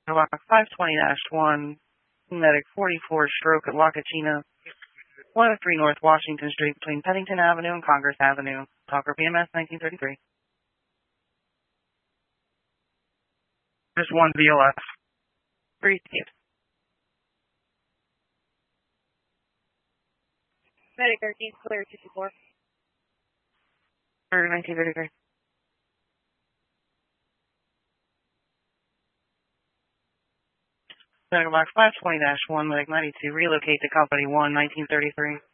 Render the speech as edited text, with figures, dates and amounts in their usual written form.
Block 520-1, medic 44 stroke at La Cachina, 103 North Washington Street between Pennington Avenue and Congress Avenue. Talker PMS 1933. Just one VLS. Received. Medic 13, clear 224. 1933. Medical box 520-1, medic 92, relocate to company 1, 1933.